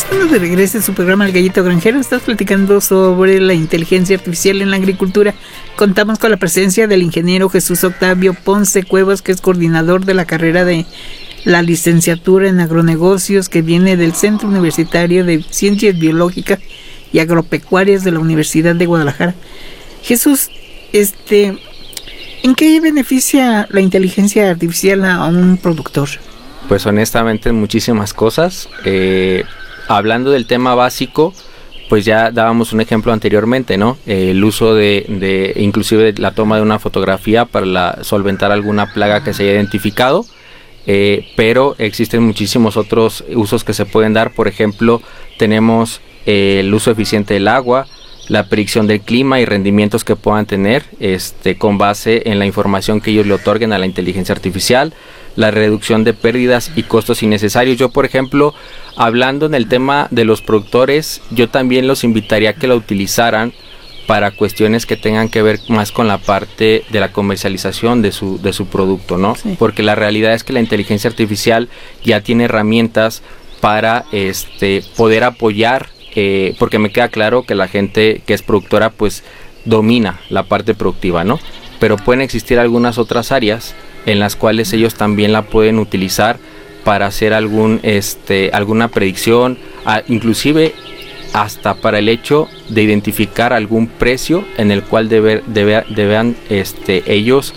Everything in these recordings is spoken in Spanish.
Estamos de regreso en su programa El Gallito Granjero. Estás platicando sobre la inteligencia artificial en la agricultura. Contamos con la presencia del ingeniero Jesús Octavio Ponce Cuevas, que es coordinador de la carrera de la licenciatura en agronegocios, que viene del Centro Universitario de Ciencias Biológicas y Agropecuarias de la Universidad de Guadalajara. Jesús, ¿en qué beneficia la inteligencia artificial a un productor? Pues honestamente en muchísimas cosas. Hablando del tema básico, pues ya dábamos un ejemplo anteriormente, ¿no? El uso de inclusive la toma de una fotografía para solventar alguna plaga que se haya identificado, pero existen muchísimos otros usos que se pueden dar. Por ejemplo, tenemos el uso eficiente del agua, la predicción del clima y rendimientos que puedan tener con base en la información que ellos le otorguen a la inteligencia artificial, la reducción de pérdidas y costos innecesarios. Yo, por ejemplo, hablando en el tema de los productores, yo también los invitaría a que la utilizaran para cuestiones que tengan que ver más con la parte de la comercialización de su producto, ¿no? Sí. Porque la realidad es que la inteligencia artificial ya tiene herramientas para poder apoyar, porque me queda claro que la gente que es productora pues domina la parte productiva, ¿no? Pero pueden existir algunas otras áreas en las cuales ellos también la pueden utilizar para hacer alguna predicción, inclusive hasta para el hecho de identificar algún precio en el cual deban ellos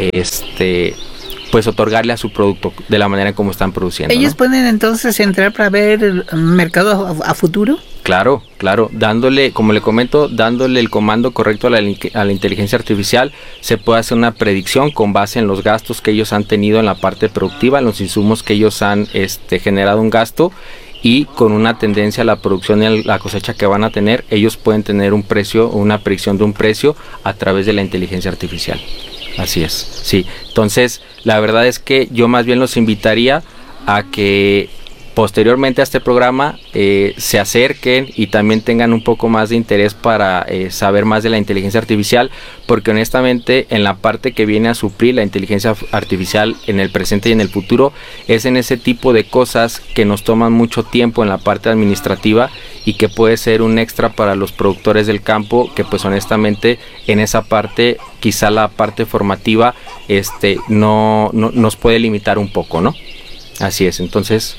pues otorgarle a su producto de la manera en cómo están produciendo. ¿Ellos, ¿no?, pueden entonces entrar para ver el mercado a futuro? Claro, dándole, como le comento, dándole el comando correcto a la inteligencia artificial, se puede hacer una predicción con base en los gastos que ellos han tenido en la parte productiva, en los insumos que ellos han generado un gasto, y con una tendencia a la producción y la cosecha que van a tener, ellos pueden tener un precio, una predicción de un precio a través de la inteligencia artificial. Así es, sí. Entonces, la verdad es que yo más bien los invitaría a que posteriormente a este programa se acerquen y también tengan un poco más de interés para saber más de la inteligencia artificial, porque honestamente en la parte que viene a suplir la inteligencia artificial en el presente y en el futuro es en ese tipo de cosas que nos toman mucho tiempo en la parte administrativa y que puede ser un extra para los productores del campo, que pues honestamente en esa parte quizá la parte formativa no nos puede limitar un poco, ¿no? Así es. Entonces,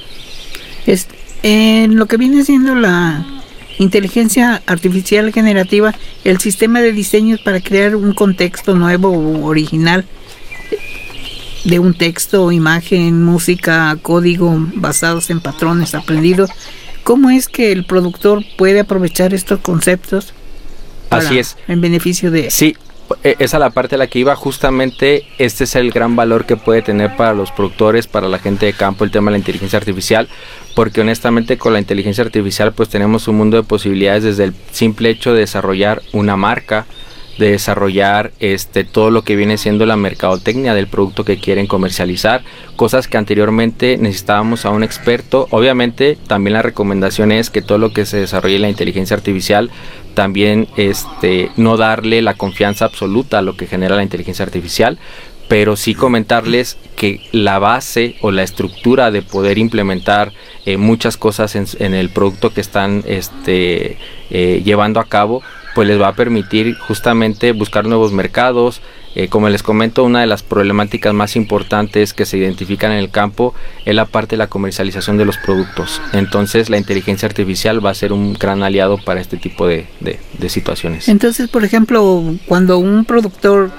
en lo que viene siendo la inteligencia artificial generativa, el sistema de diseños para crear un contexto nuevo o original de un texto, imagen, música, código basados en patrones aprendidos, ¿cómo es que el productor puede aprovechar estos conceptos Así es, en beneficio de... Sí, esa es la parte a la que iba. Justamente este es el gran valor que puede tener para los productores, para la gente de campo, el tema de la inteligencia artificial, porque honestamente con la inteligencia artificial pues tenemos un mundo de posibilidades, desde el simple hecho de desarrollar una marca, de desarrollar todo lo que viene siendo la mercadotecnia del producto que quieren comercializar, cosas que anteriormente necesitábamos a un experto. Obviamente también la recomendación es que todo lo que se desarrolle en la inteligencia artificial también no darle la confianza absoluta a lo que genera la inteligencia artificial, pero sí comentarles que la base o la estructura de poder implementar muchas cosas en el producto que están llevando a cabo, pues les va a permitir justamente buscar nuevos mercados. Como les comento, una de las problemáticas más importantes que se identifican en el campo es la parte de la comercialización de los productos. Entonces la inteligencia artificial va a ser un gran aliado para este tipo de situaciones. Entonces, por ejemplo, cuando un productor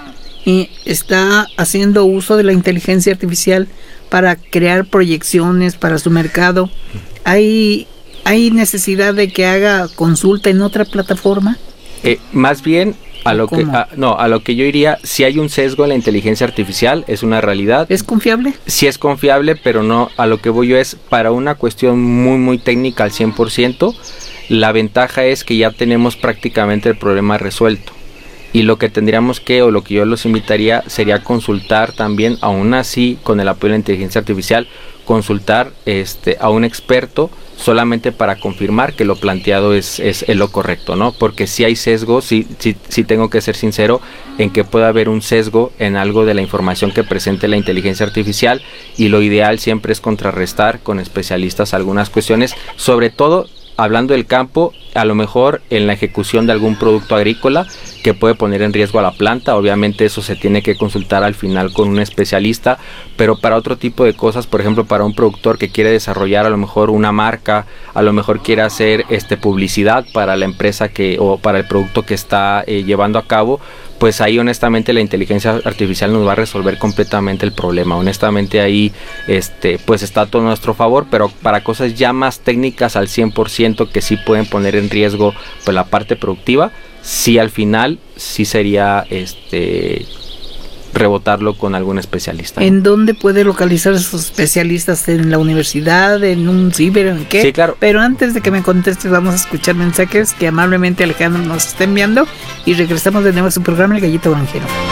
está haciendo uso de la inteligencia artificial para crear proyecciones para su mercado, ¿hay necesidad de que haga consulta en otra plataforma? Más bien a lo que yo iría, si hay un sesgo en la inteligencia artificial, es una realidad. ¿Es confiable? Sí es confiable, pero no, a lo que voy yo es para una cuestión muy muy técnica al 100%. La ventaja es que ya tenemos prácticamente el problema resuelto. Y lo que tendríamos que, o lo que yo los invitaría, sería consultar también, aún así con el apoyo de la inteligencia artificial, consultar a un experto solamente para confirmar que lo planteado es lo correcto, ¿no? Porque si hay sesgo, sí tengo que ser sincero en que puede haber un sesgo en algo de la información que presente la inteligencia artificial, y lo ideal siempre es contrarrestar con especialistas algunas cuestiones, sobre todo hablando del campo, a lo mejor en la ejecución de algún producto agrícola que puede poner en riesgo a la planta. Obviamente eso se tiene que consultar al final con un especialista, pero para otro tipo de cosas, por ejemplo, para un productor que quiere desarrollar a lo mejor una marca, a lo mejor quiere hacer publicidad para la empresa o para el producto que está llevando a cabo, pues ahí honestamente la inteligencia artificial nos va a resolver completamente el problema. Honestamente ahí pues está a todo nuestro favor, pero para cosas ya más técnicas al 100% que sí pueden poner en riesgo pues la parte productiva, sí al final sí sería rebotarlo con algún especialista, ¿no? ¿En dónde puede localizar a esos especialistas? ¿En la universidad? ¿En un ciber? ¿En qué? Sí, claro. Pero antes de que me contestes, vamos a escuchar mensajes que amablemente Alejandro nos está enviando y regresamos de nuevo a su programa El Gallito Granjero.